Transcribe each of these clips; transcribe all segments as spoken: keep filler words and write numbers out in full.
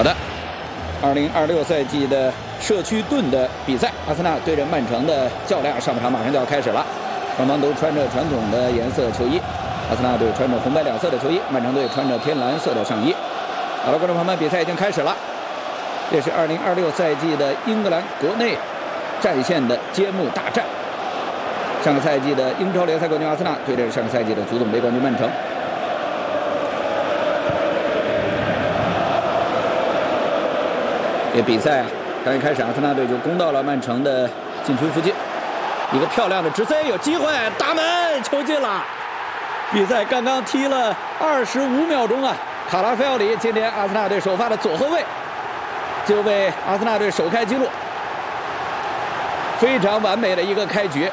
好的，二零二六赛季的社区盾的比赛，阿森纳对阵曼城的较量上半场马上就要开始了，双方都穿着传统的颜色球衣，阿森纳队穿着红白两色的球衣，曼城队穿着天蓝色的上衣。好了，观众朋友们，比赛已经开始了，这是二零二六赛季的英格兰国内战线的揭幕大战。上个赛季的英超联赛冠军阿森纳对阵上个赛季的足总杯冠军曼城。这比赛啊，刚一开始，阿森纳队就攻到了曼城的禁区附近，一个漂亮的直塞，有机会打门，球进了。比赛刚刚踢了二十五秒钟啊，卡拉菲奥里今天阿森纳队首发的左后卫就为阿森纳队首开纪录，非常完美的一个开局。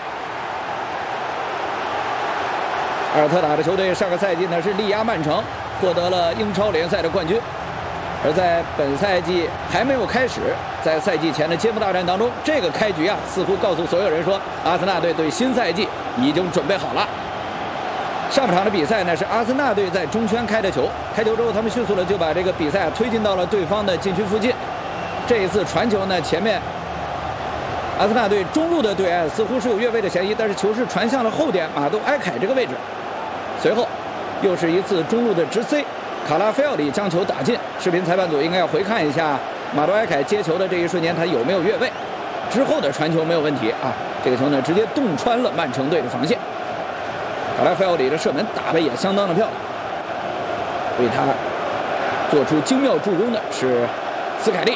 阿尔特塔的球队上个赛季呢是力压曼城，获得了英超联赛的冠军。而在本赛季还没有开始，在赛季前的揭幕大战当中，这个开局啊，似乎告诉所有人说，阿森纳队对新赛季已经准备好了。上半场的比赛呢，是阿森纳队在中圈开的球，开球之后，他们迅速的就把这个比赛推进到了对方的禁区附近。这一次传球呢，前面阿森纳队中路的对岸似乎是有越位的嫌疑，但是球是传向了后点马杜埃凯这个位置。随后又是一次中路的直塞。卡拉菲奥里将球打进，视频裁判组应该要回看一下马多埃凯接球的这一瞬间，他有没有越位？之后的传球没有问题啊，这个球呢直接洞穿了曼城队的防线。卡拉菲奥里的射门打得也相当的漂亮，为他做出精妙助攻的是斯凯利。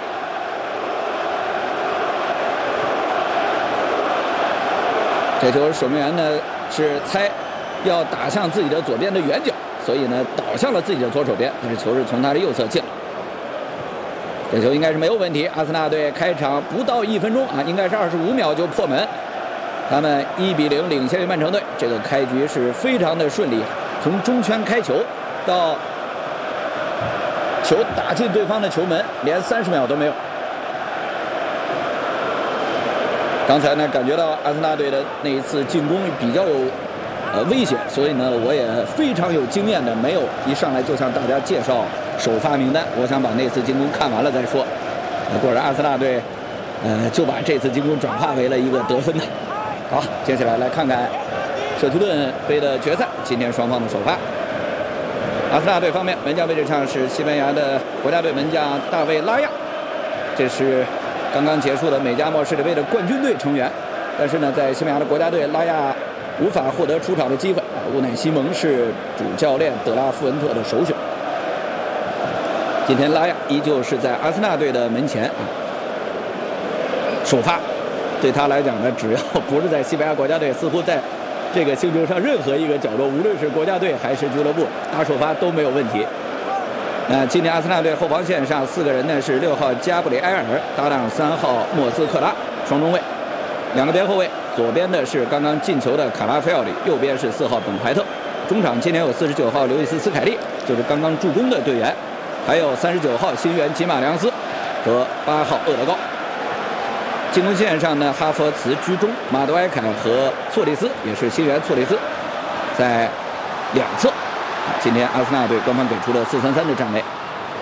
这球守门员呢是猜要打向自己的左边的远角，所以呢倒向了自己的左手边，但是球是从他的右侧进了。这球应该是没有问题。阿森纳队开场不到一分钟啊，应该是二十五秒就破门，他们一比零领先于曼城队。这个开局是非常的顺利，从中圈开球到球打进对方的球门，连三十秒都没有。刚才呢感觉到阿森纳队的那一次进攻比较有呃，危险，所以呢，我也非常有经验的，没有一上来就向大家介绍首发名单。我想把那次进攻看完了再说。呃、果然，阿森纳队，呃，就把这次进攻转化为了一个得分的。好，接下来来看看社区盾杯的决赛，今天双方的首发。阿森纳队方面，门将位置上是西班牙的国家队门将大卫拉亚，这是刚刚结束的美加墨世界杯的冠军队成员，但是呢，在西班牙的国家队，拉亚无法获得出场的机会，乌乃西蒙是主教练德拉富恩特的首选。今天拉亚依旧是在阿森纳队的门前啊首发，对他来讲呢，只要不是在西班牙国家队，似乎在这个星球上任何一个角落，无论是国家队还是俱乐部，打首发都没有问题。那今天阿森纳队后防线上四个人呢是六号加布里埃尔搭档三号莫斯克拉双中卫，两个边后卫。左边的是刚刚进球的卡拉菲奥里，右边是四号本怀特。中场今年有四十九号刘易斯斯凯利，就是刚刚助攻的队员，还有三十九号新援吉马良斯和八号厄德高。进攻线上呢，哈弗茨居中，马多埃凯和措利斯也是新援措利斯在两侧。今天阿森纳队官方给出了四三三的战位。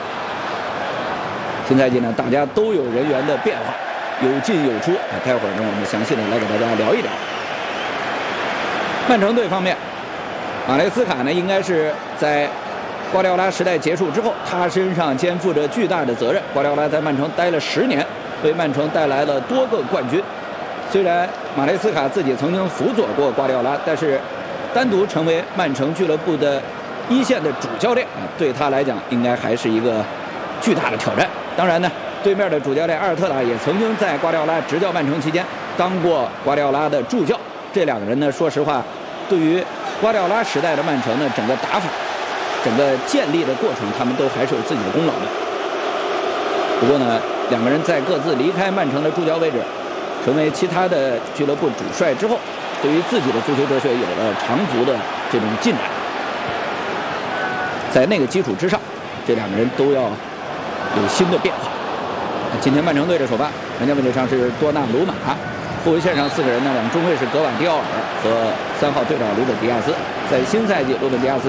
新赛季呢，大家都有人员的变化，有进有出，待会儿呢我们详细的来给大家聊一聊。曼城队方面，马雷斯卡呢应该是在瓜迪奥拉时代结束之后，他身上肩负着巨大的责任。瓜迪奥拉在曼城待了十年，为曼城带来了多个冠军。虽然马雷斯卡自己曾经辅佐过瓜迪奥拉，但是单独成为曼城俱乐部的一线的主教练啊，对他来讲应该还是一个巨大的挑战。当然呢，对面的主教练阿尔特塔也曾经在瓜迪奥拉执教曼城期间当过瓜迪奥拉的助教。这两个人呢，说实话，对于瓜迪奥拉时代的曼城呢，整个打法、整个建立的过程，他们都还是有自己的功劳的。不过呢，两个人在各自离开曼城的助教位置，成为其他的俱乐部主帅之后，对于自己的足球哲学有了长足的这种进展。在那个基础之上，这两个人都要有新的变化。今天曼城队的首发，门将位置上是多纳鲁马，后卫线上四个人呢，两中卫是格瓦迪奥尔和三号队长鲁本迪亚斯。在新赛季，鲁本迪亚斯